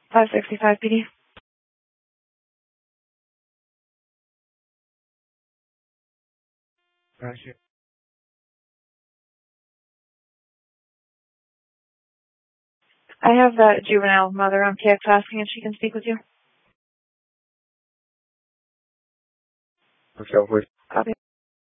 565 PD. Roger. I have that juvenile mother on PX asking if she can speak with you. Okay, Copy.